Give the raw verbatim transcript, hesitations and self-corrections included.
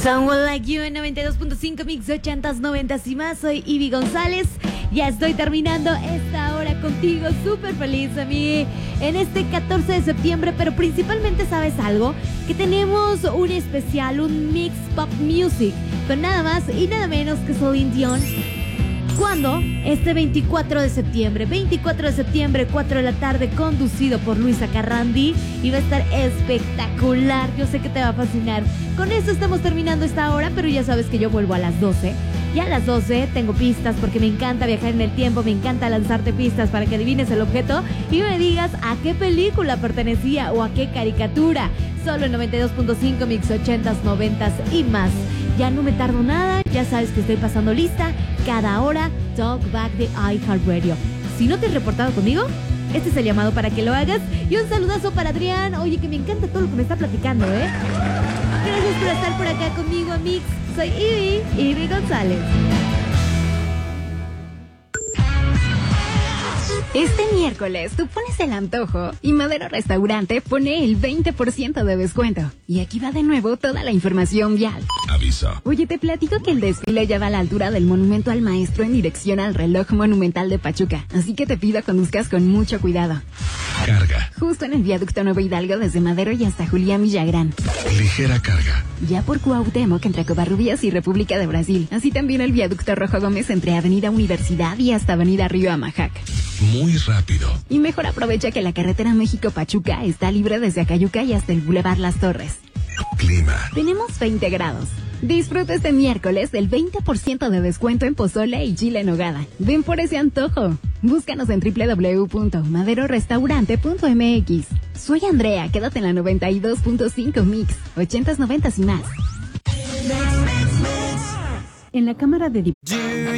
Someone Like You en noventa y dos punto cinco Mix ochentas, noventas y más. Soy Ivy González. Ya estoy terminando esta hora contigo. Súper feliz a mí en este catorce de septiembre. Pero principalmente, ¿sabes algo? Que tenemos un especial, un Mix Pop Music con nada más y nada menos que Celine Dion. ¿Cuándo? Este veinticuatro de septiembre. veinticuatro de septiembre, cuatro de la tarde, conducido por Luisa Carrandi. Y va a estar espectacular. Yo sé que te va a fascinar. Con esto estamos terminando esta hora, pero ya sabes que yo vuelvo a las doce. Ya a las doce tengo pistas porque me encanta viajar en el tiempo. Me encanta lanzarte pistas para que adivines el objeto y me digas a qué película pertenecía o a qué caricatura. Solo en noventa y dos punto cinco Mix ochentas, noventas y más. Ya no me tardo nada, ya sabes que estoy pasando lista cada hora. Talkback de iHeartRadio. Si no te has reportado conmigo, este es el llamado para que lo hagas. Y un saludazo para Adrián. Oye, que me encanta todo lo que me está platicando, ¿eh? Gracias por estar por acá conmigo, Mix. Soy Ivy, Ivy González. Este miércoles tú pones el antojo y Madero Restaurante pone el veinte por ciento de descuento. Y aquí va de nuevo toda la información vial. Aviso. Oye, te platico que el desfile ya va a la altura del Monumento al Maestro en dirección al reloj monumental de Pachuca. Así que te pido conduzcas con mucho cuidado. Carga. Justo en el viaducto Nuevo Hidalgo desde Madero y hasta Julián Villagrán. Ligera carga. Ya por Cuauhtémoc entre Covarrubias y República de Brasil. Así también el viaducto Rojo Gómez entre Avenida Universidad y hasta Avenida Río Amajac. Muy rápido. Y mejor aprovecha que la carretera México-Pachuca está libre desde Acayuca y hasta el Boulevard Las Torres. Clima. Tenemos veinte grados. Disfruta este miércoles del veinte por ciento de descuento en pozole y chile en nogada. Ven por ese antojo. Búscanos en doble u doble u doble u punto madero restaurante punto m x. Soy Andrea, quédate en la noventa y dos punto cinco Mix, ochentas, noventas y más. En la Cámara de Diputados.